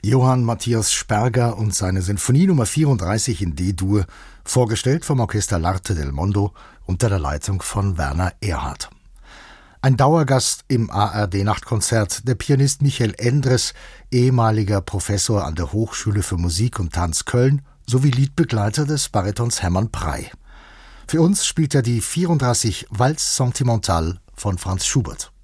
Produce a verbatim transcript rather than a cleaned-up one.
Johann Matthias Sperger und seine Sinfonie Nummer vierunddreißig in D-Dur, vorgestellt vom Orchester L'Arte del Mondo unter der Leitung von Werner Erhardt. Ein Dauergast im A R D-Nachtkonzert, der Pianist Michael Endres, ehemaliger Professor an der Hochschule für Musik und Tanz Köln, sowie Liedbegleiter des Baritons Hermann Prey. Für uns spielt er die vierunddreißig Valse Sentimentale von Franz Schubert.